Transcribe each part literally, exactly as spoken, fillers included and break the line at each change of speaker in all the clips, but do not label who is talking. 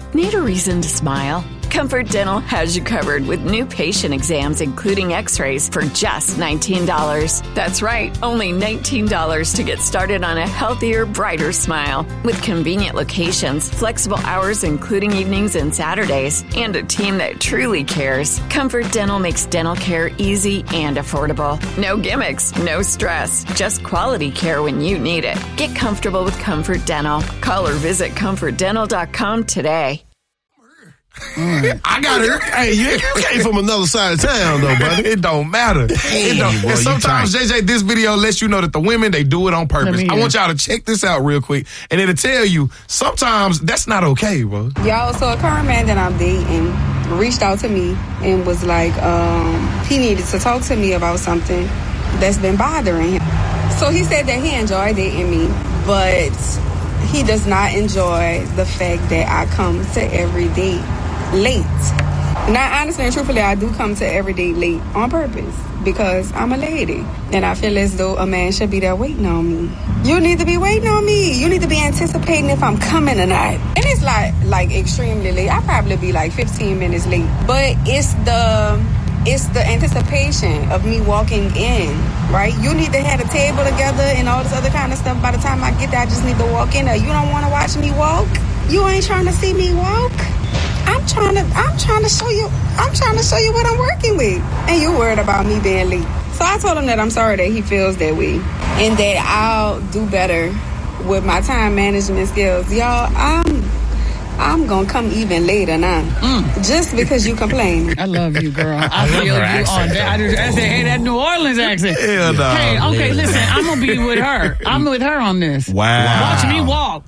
Need a reason to smile? Comfort Dental has you covered with new patient exams, including x-rays, for just nineteen dollars. That's right, only nineteen dollars to get started on a healthier, brighter smile. With convenient locations, flexible hours, including evenings and Saturdays, and a team that truly cares, Comfort Dental makes dental care easy and affordable. No gimmicks, no stress, just quality care when you need it. Get comfortable with Comfort Dental. Call or visit comfort dental dot com today.
Mm. I got her. Hey, you, you came from another side of town, though, brother.
It don't matter.
Hey,
it don't.
boy,
And sometimes, J J, this video lets you know that the women, they do it on purpose. I want y'all to check this out real quick, and it'll tell you sometimes that's not okay, bro.
Y'all, so a current man that I'm dating reached out to me and was like, um, he needed to talk to me about something that's been bothering him. So he said that he enjoyed dating me, but he does not enjoy the fact that I come to every date late. Now, honestly and truthfully, I do come to every day late on purpose because I'm a lady. And I feel as though a man should be there waiting on me. You need to be waiting on me. You need to be anticipating if I'm coming or not. And it's like, like extremely late. I'll probably be like fifteen minutes late. But it's the... It's the anticipation of me walking in, right? You need to have a table together and all this other kind of stuff. By the time I get there, I just need to walk in there. You don't want to watch me walk? You ain't trying to see me walk? I'm trying to, I'm trying to show you, I'm trying to show you what I'm working with. And you worried about me being late. So I told him that I'm sorry that he feels that way and that I'll do better with my time management skills. Y'all, I'm... I'm going to come even later now. Mm. Just because you complain.
I love you, girl. I, I feel you on that. I, just, I said, hey, that New Orleans accent.
Hell no.
Hey, okay, listen, I'm going to be with her. I'm with her on this.
Wow.
Watch me walk.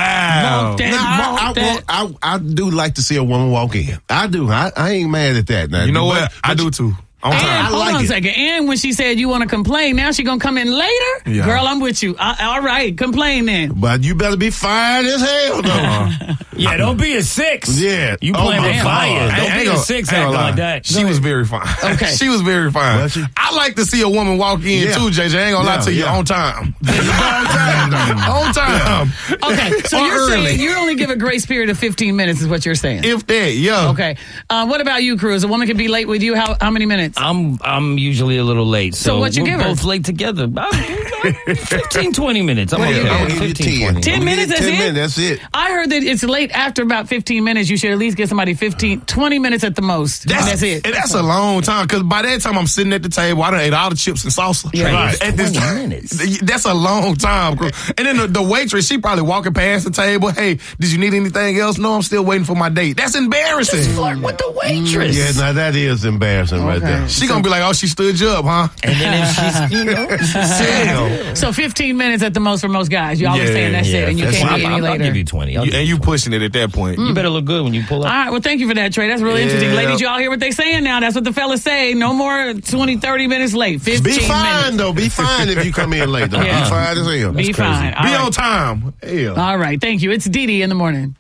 Wow.
Walk that,
Now,
walk
I, I,
that.
I, I, I do like to see a woman walk in. I do. I, I ain't mad at that. Now,
You know
but,
what?
but
I do too. On
And
time.
hold
like
on a
it.
second. And when she said you want to complain, now she gonna come in later?
Yeah.
Girl, I'm with you. I, all right, complain then.
But you better be fine as hell, though.
Uh-huh.
Yeah, don't be a six.
Yeah.
You
Oh,
playing
my
with
God.
fire.
I
Don't
ain't
be a
gonna-
six
I ain't
acting
gonna
like
lie.
that.
She was very fine.
Okay.
She was very fine.
Was she?
I like to see a woman walk in
Yeah.
too, J J. I ain't gonna lie
Yeah,
to you.
yeah.
On time. on time. on time.
Okay, so
Or
you're
early.
saying you only give a grace period of fifteen minutes is what you're saying.
If that, yeah.
Okay. Uh, what about you, Cruz? A woman can be late with you. How how many minutes?
I'm I'm usually a little late. So,
So what you
we're
give her?
both late together. About fifteen, twenty minutes. I'm
What do you
okay.
give her?
I'll give you
fifteen,
ten.
twenty.
Ten
I'll give you
minutes, that's
ten
it?
minutes, that's it.
I heard that it's late after about fifteen minutes. You should at least get somebody fifteen, twenty minutes at the most.
That's,
That's it.
And that's a long time because by that time I'm sitting at the table. I done ate all the chips and salsa.
Yeah.
Right.
At this
twenty minutes.
That's a long time. Bro. And then the, the waitress, she probably walking past the table. Hey, did you need anything else? No, I'm still waiting for my date. That's embarrassing.
Just flirt with the waitress.
Yeah, now that is embarrassing right there.
She gonna be like, oh, she stood you up, huh?
And then if she's, you know,
Damn.
So fifteen minutes at the most for most guys. You always
Yeah,
saying that's
yeah,
it, and you
that's
can't
fine.
be any
I'll, I'll
later.
give you twenty. I'll
You-
give
and
you
you pushing it at that point.
You better look good when you pull
All
up.
right, well, thank you for that, Trey. That's really interesting.
Yeah.
Ladies, y'all hear what they saying now. That's what the fellas say. No more twenty, thirty minutes late. fifteen
Be fine,
minutes.
though. Be fine if you come in late, though.
Yeah.
Be fine as hell.
Be fine. All
Be
right.
on time. Hell.
All right, thank you. It's Dee Dee in the morning.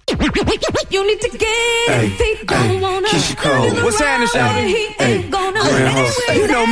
You need to get hey, he don't wanna
Keisha Cole.
What's happening, Shawty? He ain't gonna
Hey,
anyway,
you know